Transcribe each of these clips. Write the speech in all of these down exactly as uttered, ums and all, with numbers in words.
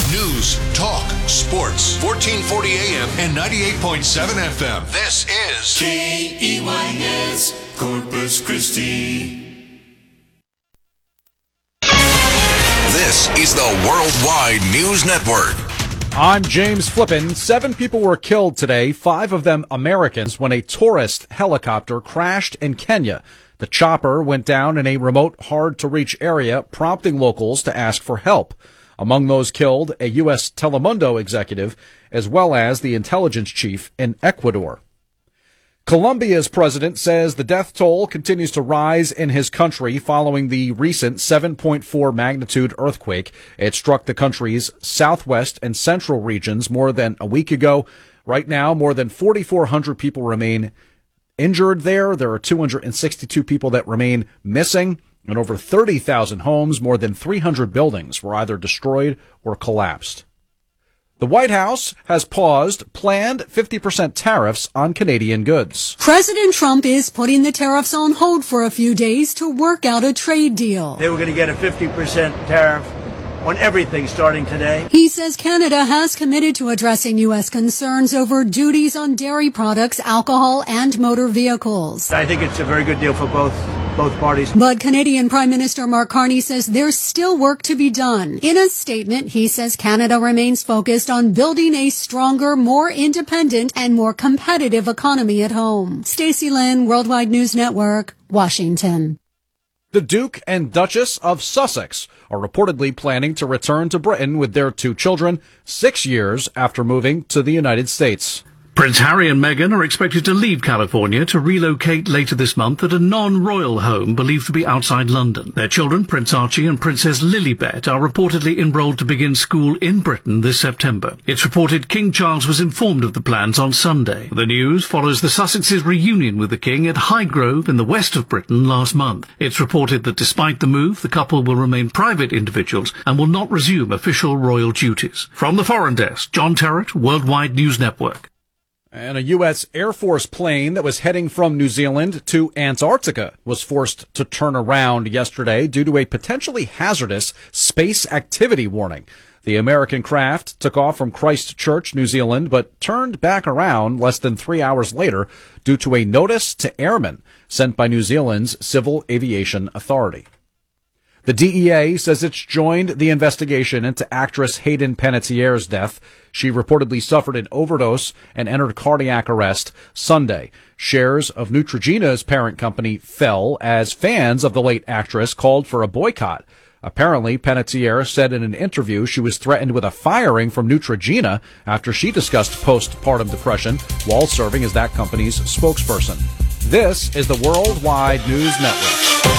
News, talk, sports. fourteen forty A M and ninety-eight point seven F M. This is K E Y S Corpus Christi. This is the Worldwide News Network. I'm James Flippin. Seven people were killed today, five of them Americans, when a tourist helicopter crashed in Kenya. The chopper went down in a remote, hard-to-reach area, prompting locals to ask for help. Among those killed, a U S Telemundo executive, as well as the intelligence chief in Ecuador. Colombia's president says the death toll continues to rise in his country following the recent seven point four magnitude earthquake. It struck the country's southwest and central regions more than a week ago. Right now, more than forty-four hundred people remain injured there. There are two hundred sixty-two people that remain missing, and over thirty thousand homes, more than three hundred buildings were either destroyed or collapsed. The White House has paused planned fifty percent tariffs on Canadian goods. President Trump is putting the tariffs on hold for a few days to work out a trade deal. They were going to get a fifty percent tariff on everything starting today. He says Canada has committed to addressing U S concerns over duties on dairy products, alcohol, and motor vehicles. I think it's a very good deal for both both parties. But Canadian Prime Minister Mark Carney says there's still work to be done. In a statement, he says Canada remains focused on building a stronger, more independent, and more competitive economy at home. Stacey Lynn, Worldwide News Network, Washington. The Duke and Duchess of Sussex are reportedly planning to return to Britain with their two children six years after moving to the United States. Prince Harry and Meghan are expected to leave California to relocate later this month at a non-royal home believed to be outside London. Their children, Prince Archie and Princess Lilibet, are reportedly enrolled to begin school in Britain this September. It's reported King Charles was informed of the plans on Sunday. The news follows the Sussexes' reunion with the King at Highgrove in the west of Britain last month. It's reported that despite the move, the couple will remain private individuals and will not resume official royal duties. From the Foreign Desk, John Terrett, Worldwide News Network. And a U S Air Force plane that was heading from New Zealand to Antarctica was forced to turn around yesterday due to a potentially hazardous space activity warning. The American craft took off from Christchurch, New Zealand, but turned back around less than three hours later due to a notice to airmen sent by New Zealand's Civil Aviation Authority. The D E A says it's joined the investigation into actress Hayden Panettiere's death. She reportedly suffered an overdose and entered cardiac arrest Sunday. Shares of Neutrogena's parent company fell as fans of the late actress called for a boycott. Apparently, Panettiere said in an interview she was threatened with a firing from Neutrogena after she discussed postpartum depression while serving as that company's spokesperson. This is the Worldwide News Network.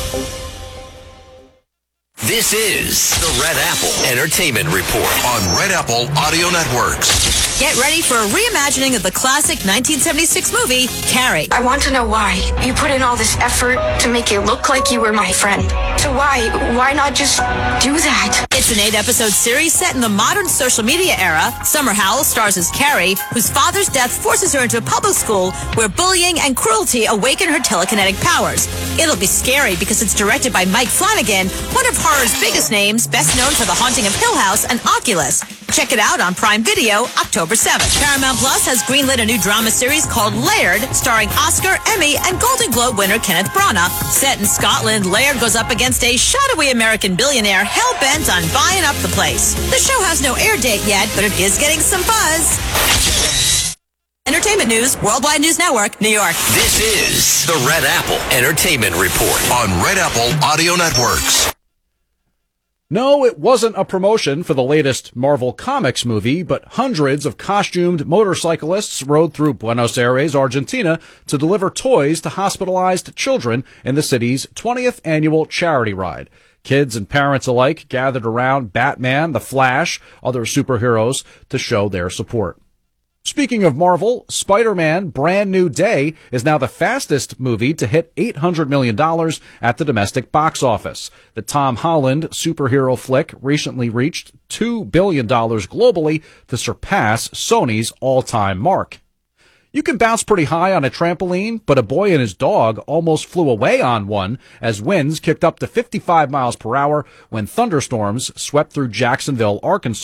This is the Red Apple Entertainment Report on Red Apple Audio Networks. Get ready for a reimagining of the classic nineteen seventy-six movie, Carrie. I want to know why you put in all this effort to make it look like you were my friend. So why, why not just do that? It's an eight-episode series set in the modern social media era. Summer Howell stars as Carrie, whose father's death forces her into a public school where bullying and cruelty awaken her telekinetic powers. It'll be scary because it's directed by Mike Flanagan, one of horror's biggest names, best known for The Haunting of Hill House and Oculus. Check it out on Prime Video October seventh. Paramount Plus has greenlit a new drama series called Laird, starring Oscar, Emmy, and Golden Globe winner Kenneth Branagh. Set in Scotland, Laird goes up against a shadowy American billionaire hell-bent on buying up the place. The show has no air date yet, but it is getting some buzz. Entertainment News, Worldwide News Network, New York. This is the Red Apple Entertainment Report on Red Apple Audio Networks. No, it wasn't a promotion for the latest Marvel Comics movie, but hundreds of costumed motorcyclists rode through Buenos Aires, Argentina, to deliver toys to hospitalized children in the city's twentieth annual charity ride. Kids and parents alike gathered around Batman, the Flash, other superheroes to show their support. Speaking of Marvel, Spider-Man Brand New Day is now the fastest movie to hit eight hundred million dollars at the domestic box office. The Tom Holland superhero flick recently reached two billion dollars globally to surpass Sony's all-time mark. You can bounce pretty high on a trampoline, but a boy and his dog almost flew away on one as winds kicked up to fifty-five miles per hour when thunderstorms swept through Jacksonville, Arkansas.